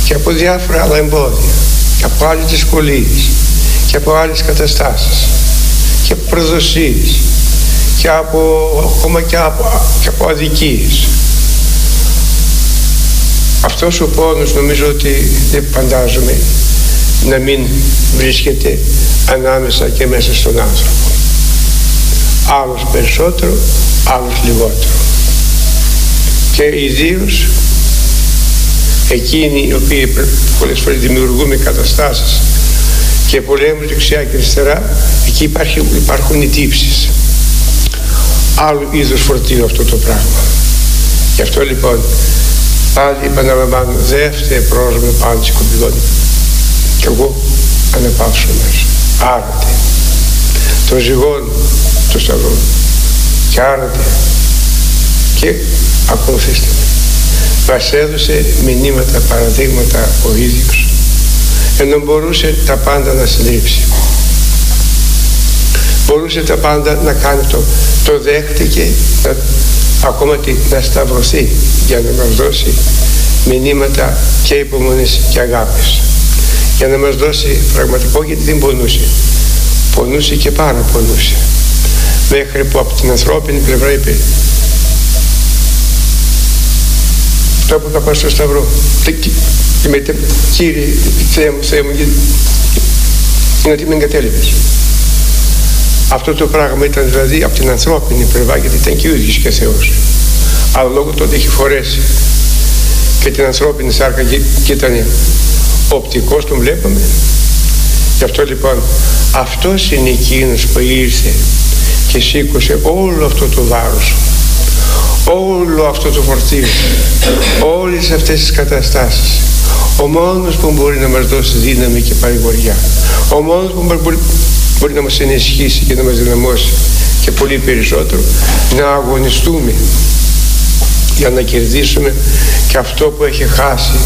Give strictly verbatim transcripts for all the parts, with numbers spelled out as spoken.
και από διάφορα άλλα εμπόδια και από άλλες δυσκολίες και από άλλες καταστάσεις και από προδοσίες και από, ακόμα και από, και από αδικίες. Αυτός ο πόνος νομίζω ότι δεν φαντάζομαι να μην βρίσκεται ανάμεσα και μέσα στον άνθρωπο. Άλλος περισσότερο, άλλος λιγότερο. Και ιδίως εκείνοι οι οποίοι πολλές φορές δημιουργούμε καταστάσεις και πολέμους δεξιά και αριστερά, εκεί υπάρχει, υπάρχουν οι τύψεις. Άλλου είδους φορτίο αυτό το πράγμα. Γι' αυτό λοιπόν πάλι επαναλαμβάνω, δεύτερη πρόσωπο πάνω της κοπηλών και εγώ αναπαύσω μέσα. Άρατε το ζυγόν του σταυρού και άρατε και ακολουθήστε με. Μας έδωσε μηνύματα, παραδείγματα ο ίδιος, ενώ μπορούσε τα πάντα να συλλήψει, μπορούσε τα πάντα να κάνει. το το δέχτηκε να, ακόμα να σταυρωθεί για να μας δώσει μηνύματα και υπομονής και αγάπης, για να μας δώσει πραγματικό, γιατί δεν πονούσε πονούσε και πάρα πονούσε, μέχρι που από την ανθρώπινη πλευρά είπε το που θα πάω στο σταυρό και με Κύριε Θεέ μου, Θεέ μου, γιατί με εγκατέλειπες. Αυτό το πράγμα ήταν δηλαδή από την ανθρώπινη πλευρά, γιατί ήταν και ο ίδιος και Θεός, αλλά λόγω του ότι έχει φορέσει και την ανθρώπινη σάρκα και ήταν οπτικός, τον βλέπαμε. Γι' αυτό λοιπόν αυτός είναι εκείνος που ήρθε και σήκωσε όλο αυτό το βάρος, όλο αυτό το φορτίο, όλες αυτές τις καταστάσεις. Ο μόνος που μπορεί να μας δώσει δύναμη και παρηγοριά, ο μόνος που μπορεί, μπορεί να μας ενισχύσει και να μας δυναμώσει και πολύ περισσότερο να αγωνιστούμε για να κερδίσουμε και αυτό που έχει χάσει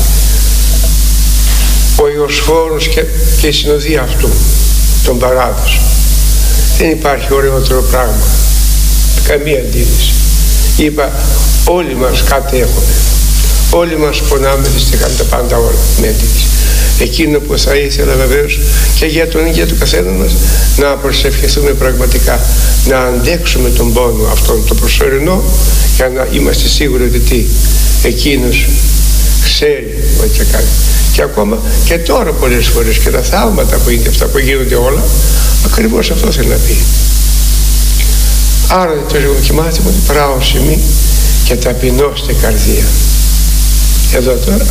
ο Ιωσφόρος και, και η συνοδεία αυτού, τον παράδοσο. Δεν υπάρχει ωραιότερο πράγμα, καμία αντίληψη. Είπα, όλοι μας κάτι έχουμε, όλοι μας πονάμε δυστυχώς τα πάντα όλα με αντίληψη. Εκείνο που θα ήθελα βεβαίως και για τον ίδιο του καθένα μας να προσευχηθούμε πραγματικά, να αντέξουμε τον πόνο αυτόν το προσωρινό, για να είμαστε σίγουροι ότι τι, εκείνος ξέρει ότι θα κάνει. Και ακόμα και τώρα πολλές φορές και τα θαύματα που είναι αυτά που γίνονται όλα, ακριβώς αυτό θέλει να πει. Άρα το ζυγοκοιμάτι μου πράωσιμη και ταπεινώστε καρδία. Εδώ τώρα,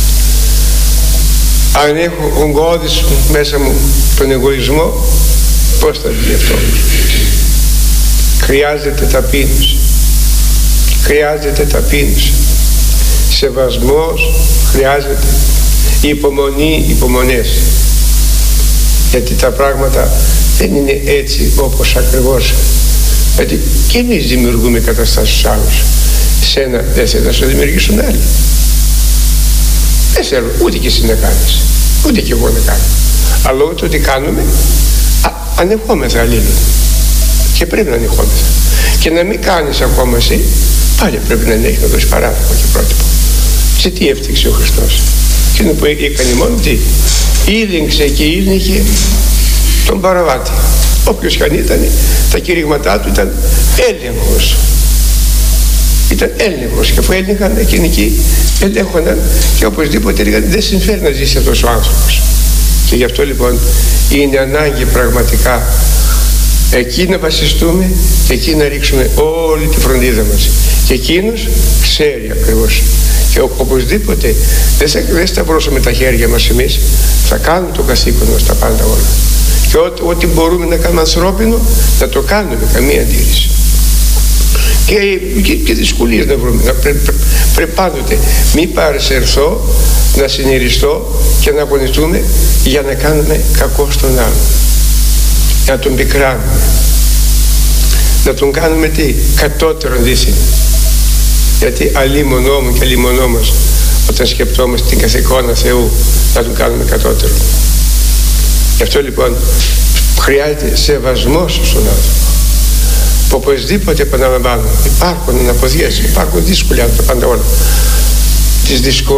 αν έχω ογκώδης μέσα μου τον εγωισμό, πώς θα βγει αυτό? Χρειάζεται ταπείνωση, χρειάζεται ταπείνωση, σεβασμός, χρειάζεται υπομονή, υπομονές, γιατί τα πράγματα δεν είναι έτσι όπως ακριβώς, γιατί και εμείς δημιουργούμε καταστάσεις στους άλλους. Εσένα δεν θέλει να σου δημιουργήσουν άλλοι, δεν θέλω ούτε και εσύ να κάνεις, ούτε και εγώ να κάνω, αλλά λόγω του ότι κάνουμε α, ανεχόμεθα αλλήλων και πρέπει να ανεχόμεθα, και να μην κάνεις ακόμα εσύ πάλι πρέπει να έχει να δώσει παράδειγμα και πρότυπο. Σε τι έφτιαξε ο Χριστός? Εκείνο που έκανε μόνο τι? Ήλεγξε και ήλεγχε τον Παραβάτη. Όποιος καν ήταν, τα κηρύγματά του ήταν έλεγχος. Ήταν έλεγχος, και αφού έλεγχαν εκείνοι εκεί, ελέγχονταν και οπωσδήποτε έλεγαν δεν συμφέρει να ζήσει αυτός ο άνθρωπος. Και γι' αυτό λοιπόν είναι ανάγκη πραγματικά εκεί να βασιστούμε και εκεί να ρίξουμε όλη τη φροντίδα μας. Και εκείνος ξέρει ακριβώς. Και οπωσδήποτε δεν θα, δεν σταυρώσουμε τα χέρια μας εμείς, θα κάνουμε το καθήκον μας τα πάντα όλα. Και ό, ό,τι μπορούμε να κάνουμε ανθρώπινο, θα το κάνουμε, καμία αντίρρηση. Και, και, και δυσκολίες να βρούμε. Να πρέ, πρέ, πρέπει πάντοτε μην παρεσερθώ, να συνειριστώ και να αγωνιστούμε για να κάνουμε κακό στον άλλον. Να τον πικράνουμε. Να τον κάνουμε τι? Κατώτερον δίθεν. Γιατί αλίμονό μου και αλίμονό μας, όταν σκεπτόμαστε την καθηκόνα Θεού, να τον κάνουμε κατώτερο. Γι' αυτό λοιπόν χρειάζεται σεβασμός στον άνθρωπο. Που οπωσδήποτε, επαναλαμβάνω, υπάρχουν αναποδιές, υπάρχουν δύσκολα τα πάντα όλα. Τις δυσκολίες